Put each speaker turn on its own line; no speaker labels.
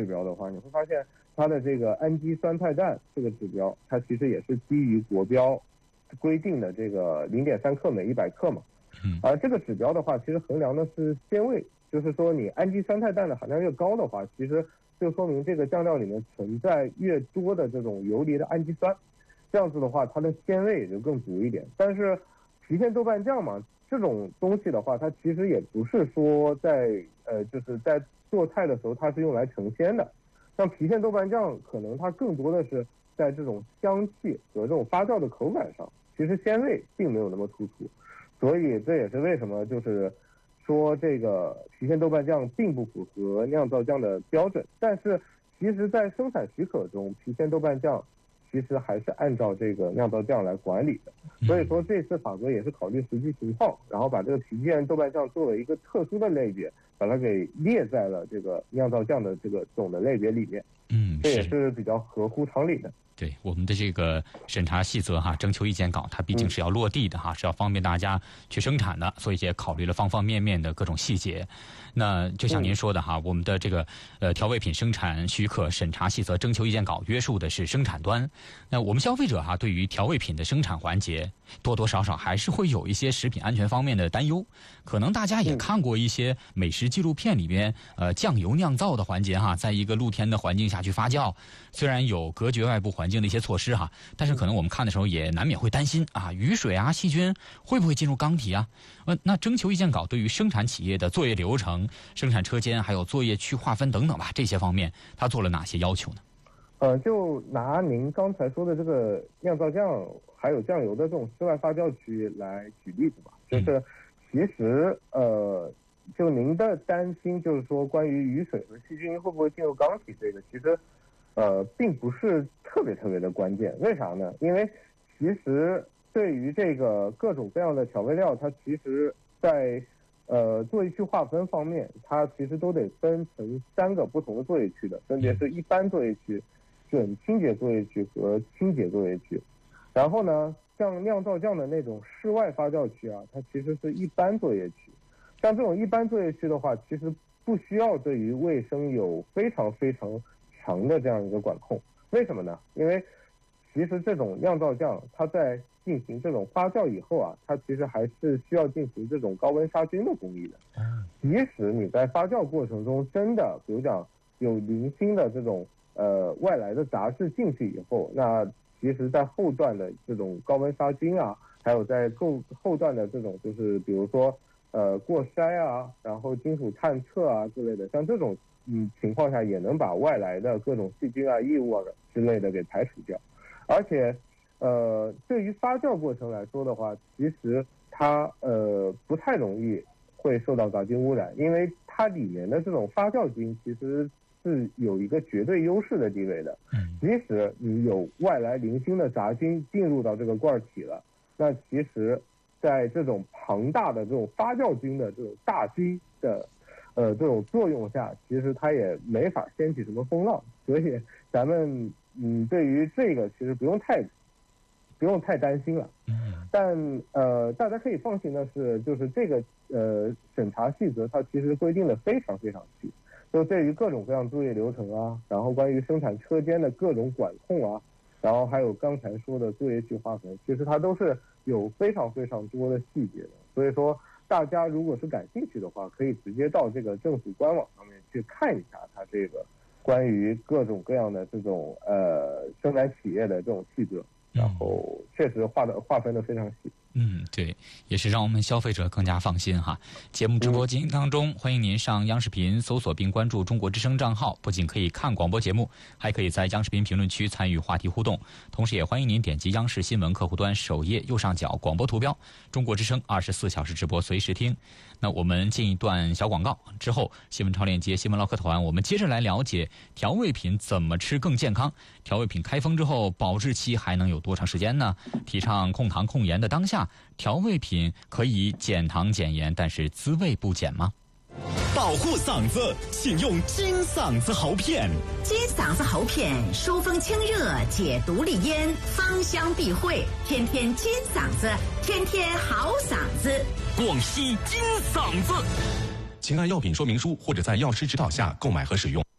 指标的话，你会发现它的这个氨基酸肽氮这个指标，它其实也是基于国标规定的这个0.3克每100克嘛。而这个指标的话，其实衡量的是鲜味，就是说你氨基酸肽氮的含量越高的话，其实就说明这个酱料里面存在越多的这种游离的氨基酸，这样子的话，它的鲜味也就更足一点。但是郫县豆瓣酱嘛，这种东西的话，它其实也不是说就是在做菜的时候它是用来成鲜的。像郫县豆瓣酱，可能它更多的是在这种香气和这种发酵的口感上，其实鲜味并没有那么突出。所以这也是为什么就是说这个郫县豆瓣酱并不符合酿造酱的标准，但是其实在生产许可中，郫县豆瓣酱其实还是按照这个酿造酱来管理的。所以说这次法国也是考虑实际情况，然后把这个郫县豆瓣酱作为一个特殊的类别，把它给列在了这个酿造酱的这个总的类别里面。这也是比较合乎常理的。
对，我们的这个审查细则征求意见稿，它毕竟是要落地的是要方便大家去生产的，所以也考虑了方方面面的各种细节。那就像您说的我们的这个调味品生产许可审查细则征求意见稿约束的是生产端。那我们消费者对于调味品的生产环节多多少少还是会有一些食品安全方面的担忧。可能大家也看过一些美食纪录片里边酱油酿造的环节在一个露天的环境下去发酵，虽然有隔绝外部环境的一些措施但是可能我们看的时候也难免会担心雨水细菌会不会进入缸体那征求意见稿对于生产企业的作业流程、生产车间还有作业区划分等等这些方面它做了哪些要求呢？
就拿您刚才说的这个酿造酱还有酱油的这种室外发酵区来举例子吧。就是其实就您的担心就是说关于雨水和细菌会不会进入缸体这个，其实并不是特别的关键。为啥呢？因为其实对于这个各种各样的调味料，它其实在作业区划分方面，它其实都得分成3个不同的作业区的，分别是一般作业区、准清洁作业区和清洁作业区。然后呢，像酿造酱的那种室外发酵区它其实是一般作业区。像这种一般作业区的话，其实不需要对于卫生有非常强的这样一个管控。为什么呢？因为其实这种酿造酱它在进行这种发酵以后它其实还是需要进行这种高温杀菌的工艺的。即使你在发酵过程中真的比如讲有零星的这种外来的杂质进去以后，那其实在后段的这种高温杀菌还有在后段的这种就是比如说过筛然后金属探测之类的，像这种情况下也能把外来的各种细菌异物之类的给排除掉。而且对于发酵过程来说的话，其实它不太容易会受到杂菌污染，因为它里面的这种发酵菌其实是有一个绝对优势的地位的。即使你有外来零星的杂菌进入到这个罐体了，那其实在这种庞大的这种发酵菌的这种大菌的这种作用下，其实它也没法掀起什么风浪。所以咱们对于这个其实不用太担心了。但大家可以放心的是，就是这个审查细则它其实规定的非常细，就对于各种各样作业流程然后关于生产车间的各种管控然后还有刚才说的作业区划分，其实它都是有非常多的细节的。所以说大家如果是感兴趣的话，可以直接到这个政府官网上面去看一下它这个关于各种各样的这种生产企业的这种细则，然后确实划分的非常细。
对，也是让我们消费者更加放心节目直播间当中，欢迎您上央视频搜索并关注中国之声账号，不仅可以看广播节目，还可以在央视频评论区参与话题互动。同时也欢迎您点击央视新闻客户端首页右上角广播图标，中国之声24小时直播随时听。那我们进一段小广告之后，新闻超链接新闻唠嗑团，我们接着来了解调味品怎么吃更健康。调味品开封之后保质期还能有多长时间呢？提倡控糖控盐的当下，调味品可以减糖减盐，但是滋味不减吗？
保护嗓子，请用金嗓子喉片。
金嗓子喉片疏风清热，解毒利咽，芳香避秽，天天金嗓子，天天好嗓子。
广西金嗓子，请按药品说明书或者在药师指导下购买和使用。